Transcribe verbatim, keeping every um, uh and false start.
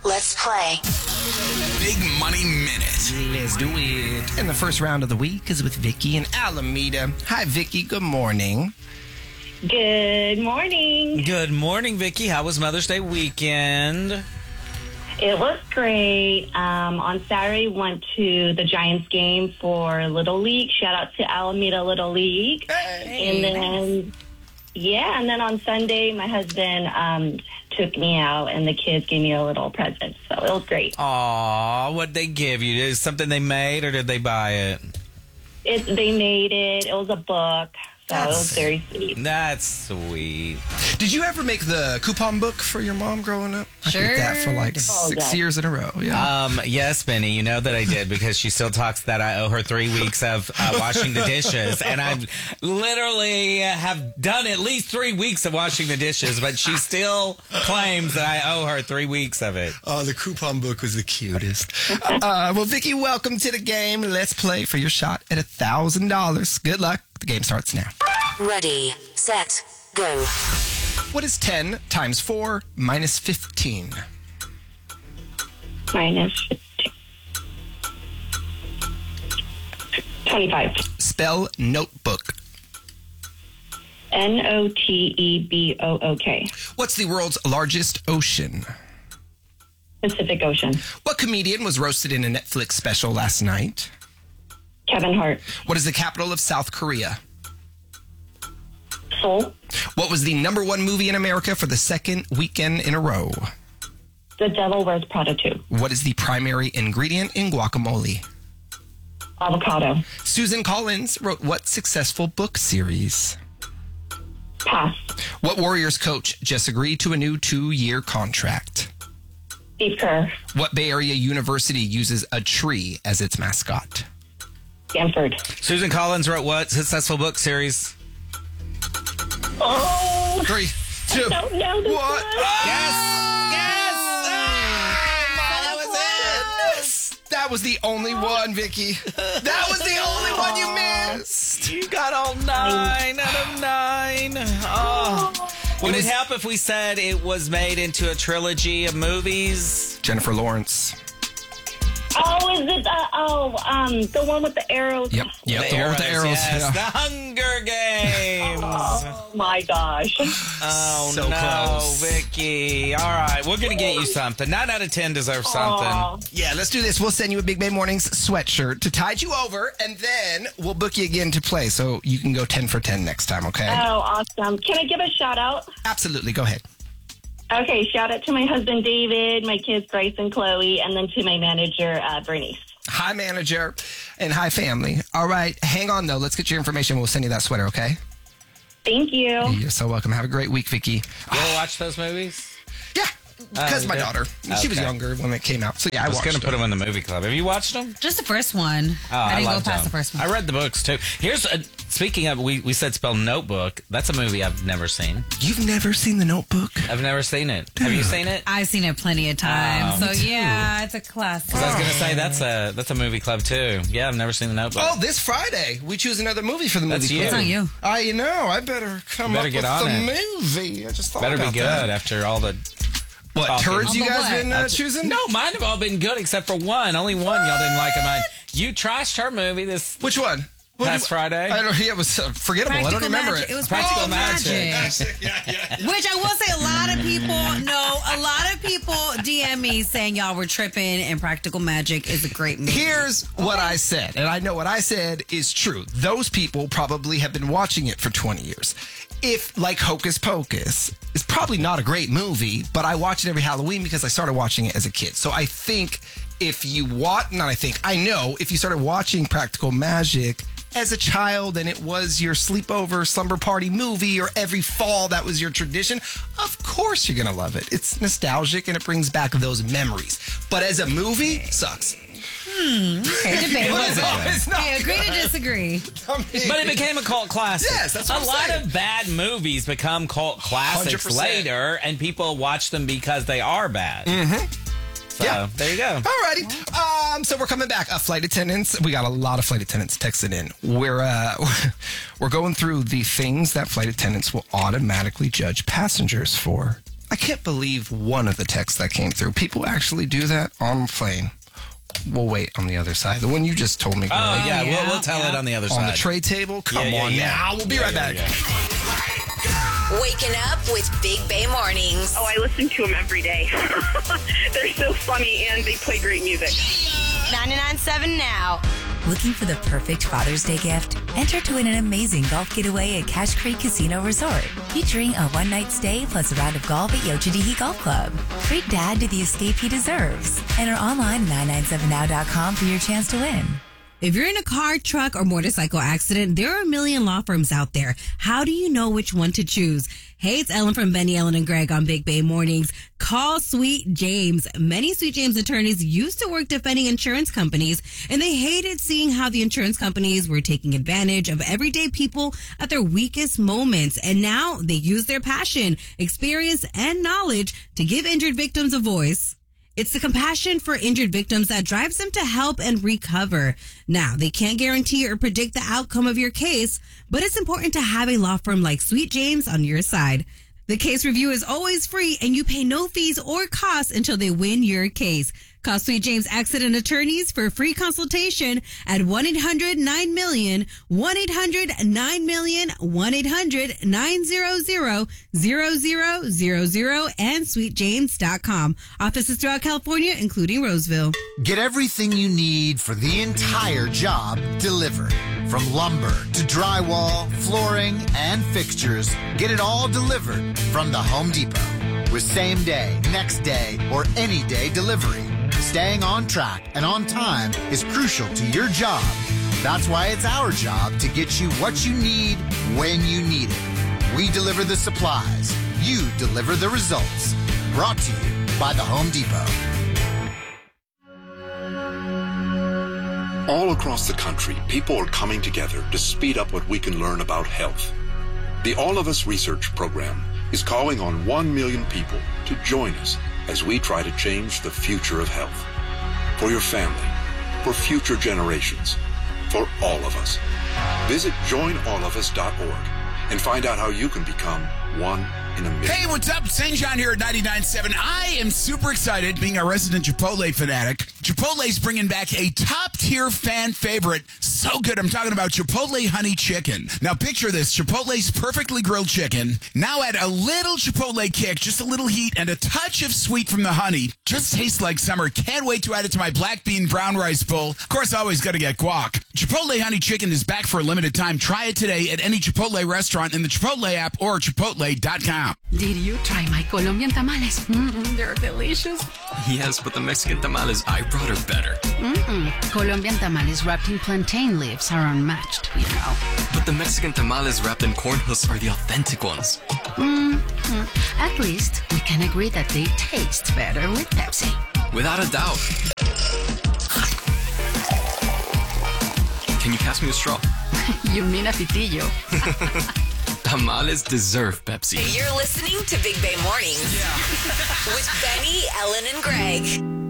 Let's play. Big Money Minute. Let's do it. And the first round of the week is with Vicky in Alameda. Hi, Vicky. Good morning. Good morning. Good morning, Vicky. How was Mother's Day weekend? It was great. Um, on Saturday, went to the Giants game for Little League. Shout out to Alameda Little League. Hey. And then, yeah, and then on Sunday, my husband um, took me out, and the kids gave me a little present. So it was great. Aw, what'd they give you? Is it something they made, or did they buy it? It, they made it. It was a book. So it was very sweet. That's sweet. Did you ever make the coupon book for your mom growing up? I Sure. did that for like Oh, six yeah. years in a row. Yeah. Um, yes, Benny, you know that I did because she still talks that I owe her three weeks of uh, washing the dishes. And I literally have done at least three weeks of washing the dishes, but she still claims that I owe her three weeks of it. Oh, the coupon book was the cutest. uh, well, Vicky, welcome to the game. Let's play for your shot at one thousand dollars. Good luck. The game starts now. Ready, set, go. What is ten times four minus fifteen? Minus fifteen. twenty-five. Spell notebook. N O T E B O O K. What's the world's largest ocean? Pacific Ocean. What comedian was roasted in a Netflix special last night? Kevin Hart. What is the capital of South Korea? Seoul. What was the number one movie in America for the second weekend in a row? The Devil Wears Prada two. What is the primary ingredient in guacamole? Avocado. Susan Collins wrote what successful book series? Pass. What Warriors coach just agreed to a new two-year contract? Steve Kerr. What Bay Area university uses a tree as its mascot? Stanford. Susan Collins wrote what successful book series? Oh, Three, two, I don't know this what? one. Yes! Yes! That was it. That was the only one, Vicky. That was the only one you missed. You got all nine out of nine. Oh. Would It it was- help if we said it was made into a trilogy of movies? Jennifer Lawrence. Oh, is it, uh, oh, um, the one with the arrows? Yep, yep, the one with the arrows. Yes, Yeah. the Hunger Games. Oh, my gosh. Oh, So no, close. Vicky. All right, we're going to get you something. Nine out of ten deserves something. Aw. Yeah, let's do this. We'll send you a Big Bay Mornings sweatshirt to tide you over, and then we'll book you again to play so you can go ten for ten next time, okay? Oh, awesome. Can I give a shout out? Absolutely. Go ahead. Okay, shout out to my husband, David, my kids, Bryce and Chloe, and then to my manager, uh, Bernice. Hi, manager, and hi, family. All right, hang on, though. Let's get your information. We'll send you that sweater, okay? Thank you. You're so welcome. Have a great week, Vicky. You ever watch those movies? Yeah, because you my did? daughter. She was Okay. younger when it came out. So, yeah, I, I was watched going to put them. them in the movie club. Have you watched them? Just the first one. Oh, I didn't go loved past them. the first one. I read the books, too. Here's a, speaking of, we, we said spell notebook. That's a movie I've never seen. You've never seen The Notebook? I've never seen it. Have you seen it? I've seen it plenty of times. Oh, so, yeah, it's a classic. 'Cause I was going to say, that's a that's a movie club, too. Yeah, I've never seen the notebook. Oh, this Friday, we choose another movie for the movie That's club. you. It's on you. I know. I better come You better up get with on the it. movie. I just thought Better be about good that. after all the... What, talking. turds you On the guys what? been uh, choosing? No, mine have all been good except for one. Only one y'all didn't like of mine. You trashed her movie this Which one? What past do- Friday. I don't. Yeah, it was uh, forgettable. I don't Practical remember Magic. it. It was Practical Practical Magic. Magic. Which I will say a lot of people, no, a lot of people D M me saying y'all were tripping and Practical Magic is a great movie. Here's what I said, and I know what I said is true. Those people probably have been watching it for twenty years. If, like Hocus Pocus, it's probably not a great movie, but I watch it every Halloween because I started watching it as a kid. So I think if you watch, not I think, I know if you started watching Practical Magic as a child and it was your sleepover slumber party movie or every fall that was your tradition, of course you're going to love it. It's nostalgic and it brings back those memories. But as a movie, sucks. Okay, debate. It's not Okay, agree to disagree. I mean- But it became a cult classic. Yes, that's what a I'm lot saying. of bad movies become cult classics one hundred percent. later, and people watch them because they are bad. Mm-hmm. So Yeah. there you go. Alrighty. Um, so we're coming back. Uh, flight attendants. We got a lot of flight attendants texted in. We're uh, we're going through the things that flight attendants will automatically judge passengers for. I can't believe one of the texts that came through. People actually do that on the plane. We'll wait on the other side. The one you just told me. Oh, Greg. yeah, yeah, We'll, we'll tell yeah. it on the other On side. the tray table? Come Yeah, yeah, on yeah. now. We'll be Yeah, right yeah, back. yeah. Waking up with Big Bay Mornings. Oh, I listen to them every day. They're so funny and they play great music. ninety-nine point seven now. Looking for the perfect Father's Day gift? Enter to win an amazing golf getaway at Cache Creek Casino Resort, featuring a one-night stay plus a round of golf at Yochadihi Golf Club. Treat Dad to the escape he deserves. Enter online at nine nine seven now dot com for your chance to win. If you're in a car, truck, or motorcycle accident, there are a million law firms out there. How do you know which one to choose? Hey, it's Ellen from Benny, Ellen, and Greg on Big Bay Mornings. Call Sweet James. Many Sweet James attorneys used to work defending insurance companies, and they hated seeing how the insurance companies were taking advantage of everyday people at their weakest moments. And now they use their passion, experience, and knowledge to give injured victims a voice. It's the compassion for injured victims that drives them to help and recover. Now, they can't guarantee or predict the outcome of your case, but it's important to have a law firm like Sweet James on your side. The case review is always free, and you pay no fees or costs until they win your case. Call Sweet James Accident Attorneys for a free consultation at one eight hundred nine million, one eight hundred nine million, one eight hundred nine hundred zero zero zero zero, and sweet james dot com. Offices throughout California, including Roseville. Get everything you need for the entire job delivered. From lumber to drywall, flooring, and fixtures, get it all delivered from the Home Depot. With same day, next day, or any day delivery. Staying on track and on time is crucial to your job. That's why it's our job to get you what you need when you need it. We deliver the supplies. You deliver the results. Brought to you by the Home Depot. All across the country, people are coming together to speed up what we can learn about health. The All of Us Research Program is calling on one million people to join us as we try to change the future of health. For your family, for future generations, for all of us. Visit join all of us dot org and find out how you can become one in a million. Hey, what's up? Saint John here at ninety-nine point seven. I am super excited, being a resident Chipotle fanatic. Chipotle's bringing back a top-tier fan favorite. So good. I'm talking about Chipotle Honey Chicken. Now, picture this. Chipotle's perfectly grilled chicken. Now add a little Chipotle kick, just a little heat, and a touch of sweet from the honey. Just tastes like summer. Can't wait to add it to my black bean brown rice bowl. Of course, I always got to get guac. Chipotle Honey Chicken is back for a limited time. Try it today at any Chipotle restaurant in the Chipotle app or chipotle dot com. Did you try my Colombian tamales? Mm-mm, they're delicious. Yes, but the Mexican tamales I brought are better. Mm-mm. Colombian tamales wrapped in plantain leaves are unmatched, you know. But the Mexican tamales wrapped in corn husks are the authentic ones. Mm-hmm. At least we can agree that they taste better with Pepsi. Without a doubt. Can you pass me a straw? You mean a pitillo. Tamales deserve Pepsi. You're listening to Big Bay Mornings with Benny, Ellen, and Greg.